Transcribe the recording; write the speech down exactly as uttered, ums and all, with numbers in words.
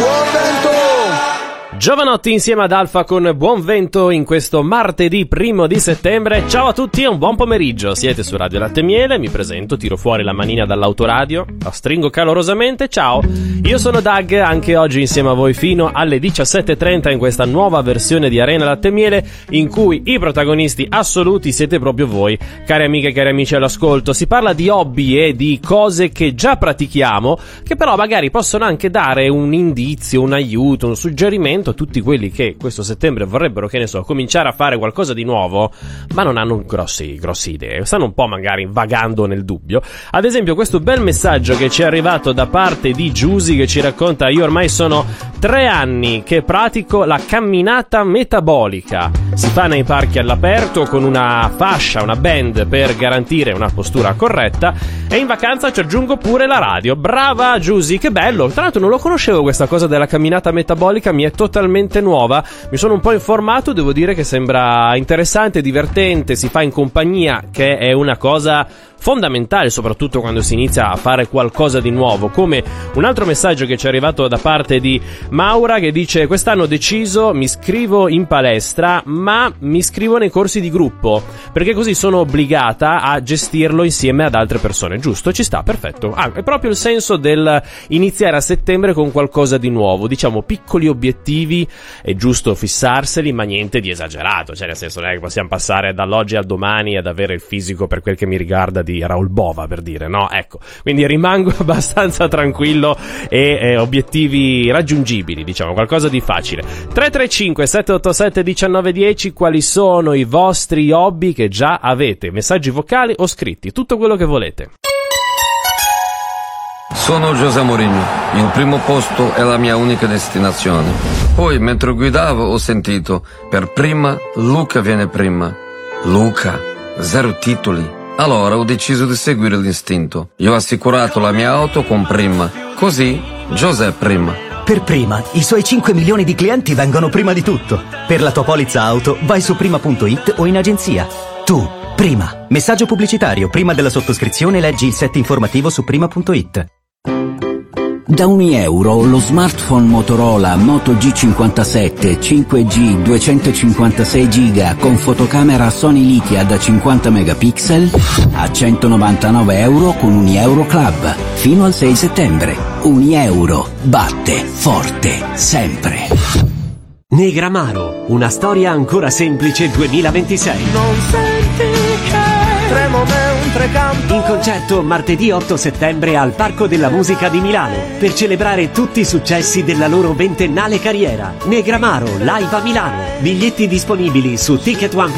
Buon vento! Giovanotti insieme ad Alfa con Buon Vento in questo martedì primo di settembre. Ciao a tutti e un buon pomeriggio. Siete su Radio Latte e Miele, mi presento, tiro fuori la manina dall'autoradio, la stringo calorosamente. Ciao, io sono Doug, anche oggi insieme a voi fino alle diciassette e trenta in questa nuova versione di Arena Latte e Miele, in cui i protagonisti assoluti siete proprio voi, cari amiche e cari amici all'ascolto. Si parla di hobby e di cose che già pratichiamo, che però magari possono anche dare un indizio, un aiuto, un suggerimento a tutti quelli che questo settembre vorrebbero, che ne so, cominciare a fare qualcosa di nuovo, ma non hanno grossi, grossi idee, stanno un po' magari vagando nel dubbio. Ad esempio questo bel messaggio che ci è arrivato da parte di Giusy, che ci racconta: io ormai sono tre anni che pratico la camminata metabolica. Si fa nei parchi all'aperto con una fascia, una band per garantire una postura corretta, e in vacanza ci aggiungo pure la radio. Brava Giusy, che bello! Tra l'altro non lo conoscevo questa cosa della camminata metabolica, mi è totalmente nuova, mi sono un po' informato, devo dire che sembra interessante, divertente, si fa in compagnia, che è una cosa fondamentale soprattutto quando si inizia a fare qualcosa di nuovo. Come un altro messaggio che ci è arrivato da parte di Maura, che dice: quest'anno ho deciso, mi iscrivo in palestra, ma mi iscrivo nei corsi di gruppo perché così sono obbligata a gestirlo insieme ad altre persone. Giusto, ci sta, perfetto. Ah, è proprio il senso del iniziare a settembre con qualcosa di nuovo, diciamo piccoli obiettivi, è giusto fissarseli, ma niente di esagerato, cioè nel senso non è che possiamo passare dall'oggi al domani ad avere il fisico, per quel che mi riguarda, di Raul Bova, per dire, no? Ecco, quindi rimango abbastanza tranquillo e eh, obiettivi raggiungibili, diciamo, qualcosa di facile. tre tre cinque sette otto sette uno nove uno zero, quali sono i vostri hobby che già avete? Messaggi vocali o scritti, tutto quello che volete. Sono José Mourinho, il primo posto è la mia unica destinazione. Poi, mentre guidavo, ho sentito: per prima, Luca viene prima. Luca, zero titoli. Allora ho deciso di seguire l'istinto. Io ho assicurato la mia auto con Prima. Così, José prima. Per Prima, i suoi cinque milioni di clienti vengono prima di tutto. Per la tua polizza auto, vai su prima punto it o in agenzia. Tu, Prima. Messaggio pubblicitario. Prima della sottoscrizione leggi il set informativo su prima punto it. Da un euro lo smartphone Motorola Moto G cinquantasette cinque G duecentocinquantasei giga con fotocamera Sony Liquid da cinquanta megapixel a centonovantanove euro con Unieuro Club fino al sei settembre. Unieuro batte forte sempre. Negramaro, una storia ancora semplice duemilaventisei. Non senti che tremo mentre canto. In concerto martedì otto settembre al Parco della Musica di Milano per celebrare tutti i successi della loro ventennale carriera. Negramaro live a Milano. Biglietti disponibili su ticket one